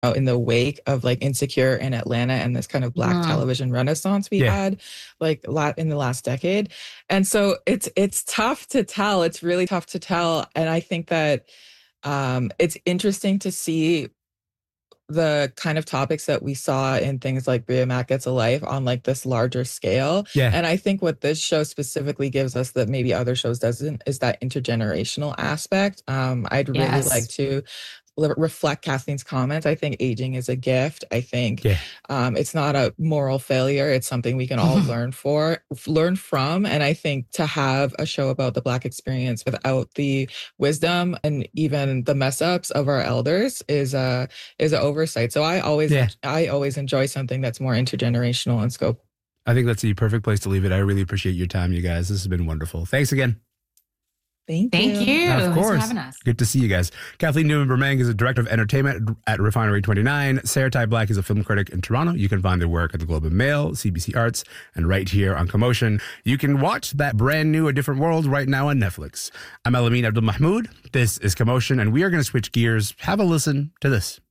in the wake of like Insecure in Atlanta and this kind of Black television renaissance we had like a lot in the last decade. And so it's tough to tell. It's really tough to tell. And I think that it's interesting to see the kind of topics that we saw in things like Bria Mack Gets a Life on like this larger scale. Yeah. And I think what this show specifically gives us that maybe other shows doesn't is that intergenerational aspect. I'd really like to reflect Kathleen's comments. I think aging is a gift. I think it's not a moral failure. It's something we can all learn from. And I think to have a show about the Black experience without the wisdom and even the mess ups of our elders is an oversight. So I always enjoy something that's more intergenerational in scope. I think that's the perfect place to leave it. I really appreciate your time, you guys. This has been wonderful. Thanks again. Thank you. Of course. Thanks for having us. Good to see you guys. Kathleen Newman-Bermang is a director of entertainment at Refinery 29. Sarah Ty Black is a film critic in Toronto. You can find their work at the Globe and Mail, CBC Arts, and right here on Commotion. You can watch that brand new A Different World right now on Netflix. I'm Elamin Abdul Mahmoud. This is Commotion, and we are going to switch gears. Have a listen to this.